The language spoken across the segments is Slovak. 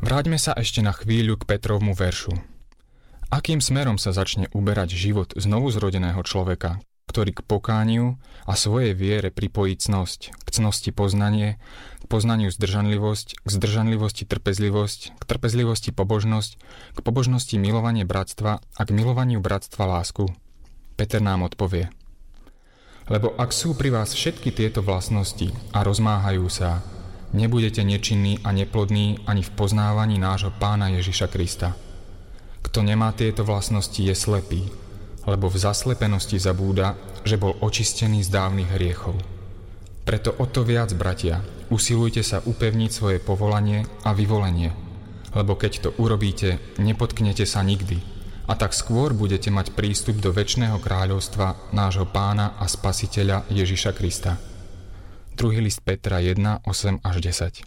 Vráťme sa ešte na chvíľu k Petrovmu veršu. Akým smerom sa začne uberať život znovuzrodeného človeka, ktorý k pokániu a svojej viere pripojí cnosť, k cnosti poznanie, k poznaniu zdržanlivosť, k zdržanlivosti trpezlivosť, k trpezlivosti pobožnosť, k pobožnosti milovanie bratstva a k milovaniu bratstva lásku? Peter nám odpovie: lebo ak sú pri vás všetky tieto vlastnosti a rozmáhajú sa, nebudete nečinní a neplodní ani v poznávaní nášho Pána Ježiša Krista. Kto nemá tieto vlastnosti, je slepý, lebo v zaslepenosti zabúda, že bol očistený z dávnych hriechov. Preto o to viac, bratia, usilujte sa upevniť svoje povolanie a vyvolenie, lebo keď to urobíte, nepotknete sa nikdy, a tak skôr budete mať prístup do večného kráľovstva nášho Pána a Spasiteľa Ježiša Krista. 2. list Petra 1, 8 až 10.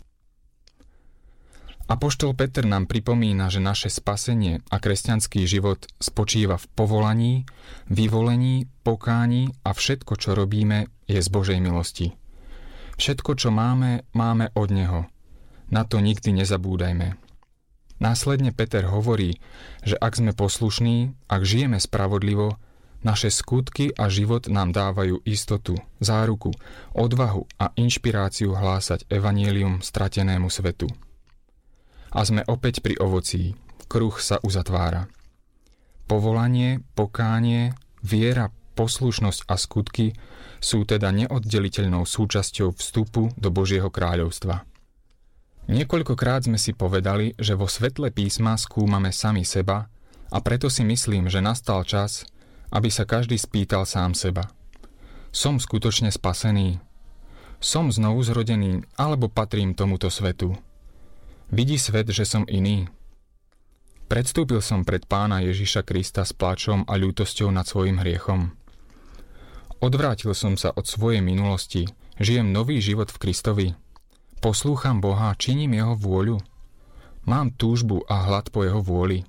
Apoštol Peter nám pripomína, že naše spasenie a kresťanský život spočíva v povolaní, vyvolení, pokáni a všetko, čo robíme, je z Božej milosti. Všetko, čo máme, máme od Neho. Na to nikdy nezabúdajme. Následne Peter hovorí, že ak sme poslušní, ak žijeme spravodlivo, naše skutky a život nám dávajú istotu, záruku, odvahu a inšpiráciu hlásať evanjelium stratenému svetu. A sme opäť pri ovocí. Kruh sa uzatvára. Povolanie, pokánie, viera, poslušnosť a skutky sú teda neoddeliteľnou súčasťou vstupu do Božieho kráľovstva. Niekoľkokrát sme si povedali, že vo svetle písma skúmame sami seba a preto si myslím, že nastal čas, aby sa každý spýtal sám seba. Som skutočne spasený? Som znovuzrodený alebo patrím tomuto svetu? Vidí svet, že som iný? Predstúpil som pred Pána Ježiša Krista s pláčom a ľútosťou nad svojim hriechom. Odvrátil som sa od svojej minulosti, žijem nový život v Kristovi. Poslúcham Boha, činím Jeho vôľu. Mám túžbu a hlad po Jeho vôli.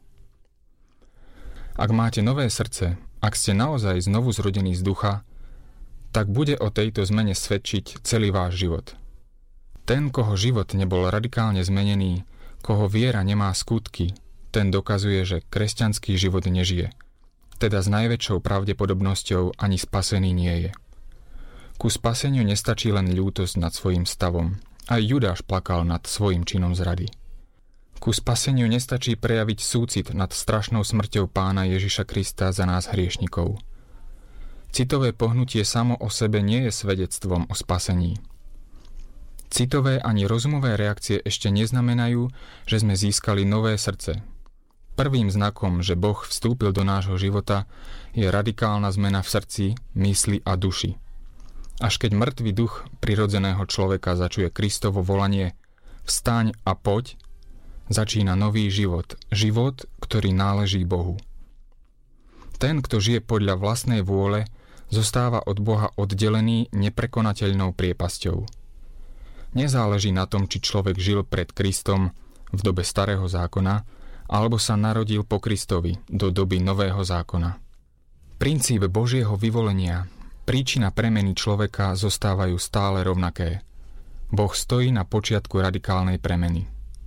Ak máte nové srdce, ak ste naozaj znovu zrodení z ducha, tak bude o tejto zmene svedčiť celý váš život. Ten, koho život nebol radikálne zmenený, koho viera nemá skutky, ten dokazuje, že kresťanský život nežije. Teda s najväčšou pravdepodobnosťou ani spasený nie je. Ku spaseniu nestačí len ľútosť nad svojím stavom. Aj Judáš plakal nad svojím činom zrady. Ku spaseniu nestačí prejaviť súcit nad strašnou smrťou Pána Ježiša Krista za nás hriešnikov. Citové pohnutie samo o sebe nie je svedectvom o spasení. Citové ani rozumové reakcie ešte neznamenajú, že sme získali nové srdce. Prvým znakom, že Boh vstúpil do nášho života, je radikálna zmena v srdci, mysli a duši. Až keď mŕtvý duch prirodzeného človeka začuje Kristovo volanie vstaň a poď, začína nový život, život, ktorý náleží Bohu. Ten, kto žije podľa vlastnej vôle, zostáva od Boha oddelený neprekonateľnou priepasťou. Nezáleží na tom, či človek žil pred Kristom v dobe starého zákona, alebo sa narodil po Kristovi do doby nového zákona. Princíp Božieho vyvolenia, príčina premeny človeka zostávajú stále rovnaké. Boh stojí na počiatku radikálnej premeny.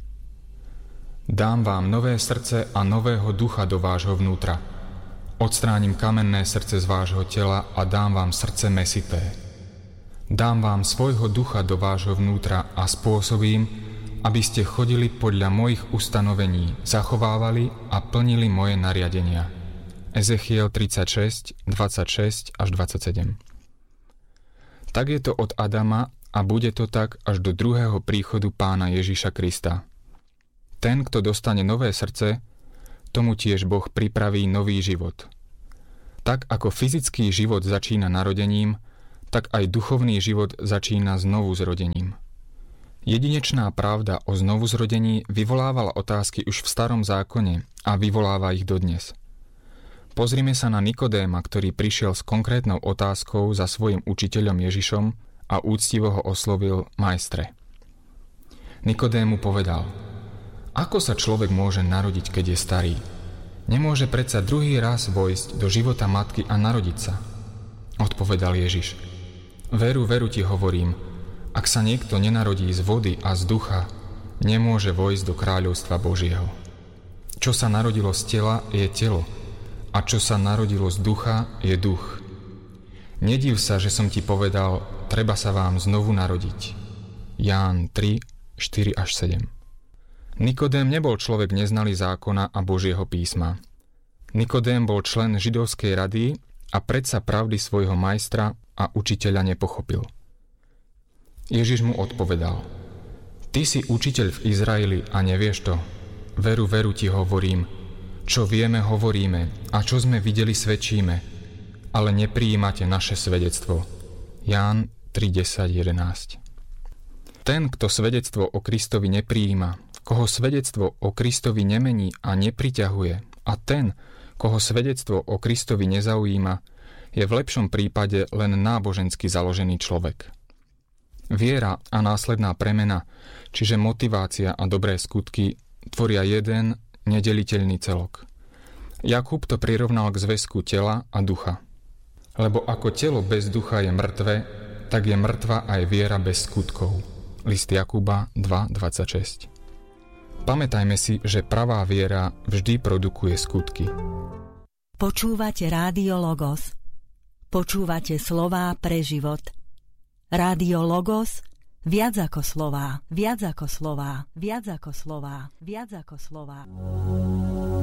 Dám vám nové srdce a nového ducha do vášho vnútra. Odstránim kamenné srdce z vášho tela a dám vám srdce mäsité. Dám vám svojho ducha do vášho vnútra a spôsobím, aby ste chodili podľa mojich ustanovení, zachovávali a plnili moje nariadenia. Ezechiel 36, 26 až 27. Tak je to od Adama a bude to tak až do druhého príchodu Pána Ježiša Krista. Ten, kto dostane nové srdce, tomu tiež Boh pripraví nový život. Tak ako fyzický život začína narodením, tak aj duchovný život začína znovu zrodením. Jedinečná pravda o znovuzrodení vyvolávala otázky už v starom zákone a vyvoláva ich dodnes. Pozrime sa na Nikodéma, ktorý prišiel s konkrétnou otázkou za svojim učiteľom Ježišom a úctivo ho oslovil majstre. Nikodému povedal: Ako sa človek môže narodiť, keď je starý? Nemôže predsa druhý raz vojsť do života matky a narodiť sa. Odpovedal Ježiš: Veru, veru ti hovorím, ak sa niekto nenarodí z vody a z ducha, nemôže vojsť do kráľovstva Božieho. Čo sa narodilo z tela, je telo, a čo sa narodilo z ducha, je duch. Nediv sa, že som ti povedal, treba sa vám znovu narodiť. Ján 3, 4-7. Nikodém nebol človek neznalý zákona a Božieho písma. Nikodém bol člen židovskej rady a predsa pravdy svojho majstra a učiteľa nepochopil. Ježiš mu odpovedal: Ty si učiteľ v Izraeli a nevieš to? Veru, veru ti hovorím, čo vieme, hovoríme, a čo sme videli, svedčíme, ale neprijímate naše svedectvo. Ján 3:10-11. Ten, kto svedectvo o Kristovi neprijíma, koho svedectvo o Kristovi nemení a nepriťahuje, a ten, koho svedectvo o Kristovi nezaujíma, je v lepšom prípade len nábožensky založený človek. Viera a následná premena, čiže motivácia a dobré skutky, tvoria jeden nedeliteľný celok. Jakub to prirovnal k zväzku tela a ducha. Lebo ako telo bez ducha je mŕtve, tak je mŕtva aj viera bez skutkov. List Jakuba 2:26. Pamätajme si, že pravá viera vždy produkuje skutky. Počúvate Rádio Logos. Počúvate slová pre život. Rádio Logos, viac ako slová, viac ako slová, viac ako slová, viac ako slová.